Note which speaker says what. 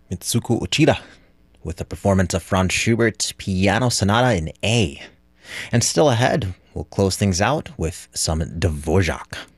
Speaker 1: Mitsuko Uchida with a performance of Franz Schubert's Piano Sonata in A. And still ahead, we'll close things out with some Dvorak.